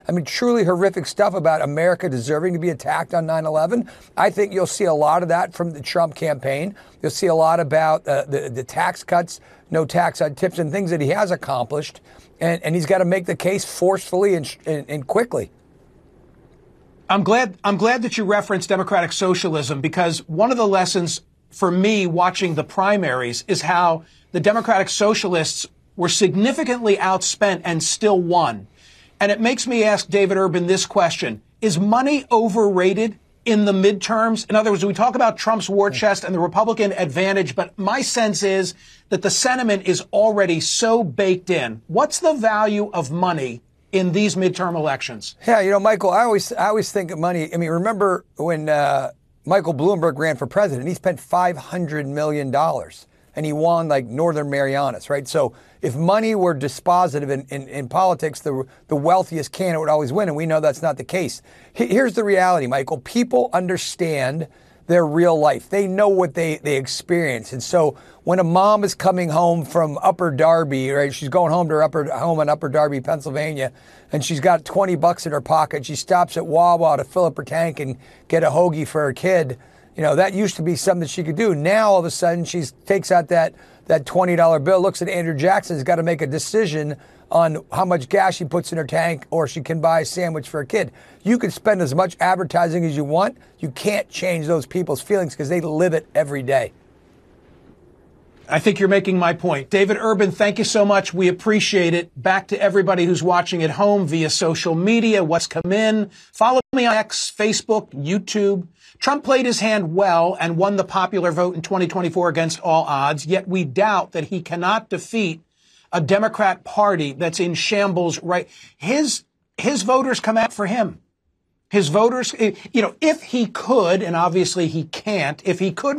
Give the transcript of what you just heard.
I mean, truly horrific stuff about America deserving to be attacked on 9/11. I think you'll see a lot of that from the Trump campaign. You'll see a lot about the tax cuts, no tax on tips, and things that he has accomplished. And he's got to make the case forcefully and quickly. I'm glad that you referenced democratic socialism, because one of the lessons for me watching the primaries is how the democratic socialists were significantly outspent and still won. And it makes me ask David Urban this question: is money overrated in the midterms? In other words, we talk about Trump's war chest and the Republican advantage, but my sense is that the sentiment is already so baked in. What's the value of money in these midterm elections? Yeah, Michael, I always think of money. I mean, remember when Michael Bloomberg ran for president? He spent $500 million. And he won like Northern Marianas, right? So if money were dispositive in politics, the wealthiest candidate would always win. And we know that's not the case. Here's the reality, Michael. People understand their real life. They know what they experience. And so when a mom is coming home from Upper Darby, right? She's going home to her home in Upper Darby, Pennsylvania, and she's got $20 in her pocket. She stops at Wawa to fill up her tank and get a hoagie for her kid. That used to be something that she could do. Now, all of a sudden, she takes out that $20 bill, looks at Andrew Jackson, has got to make a decision on how much gas she puts in her tank, or she can buy a sandwich for her kid. You can spend as much advertising as you want. You can't change those people's feelings because they live it every day. I think you're making my point. David Urban, thank you so much. We appreciate it. Back to everybody who's watching at home via social media, what's come in. Follow me on X, Facebook, YouTube. Trump played his hand well and won the popular vote in 2024 against all odds, yet we doubt that he cannot defeat a Democrat Party that's in shambles, right? His voters come out for him. His voters, if he could, and obviously he can't, if he could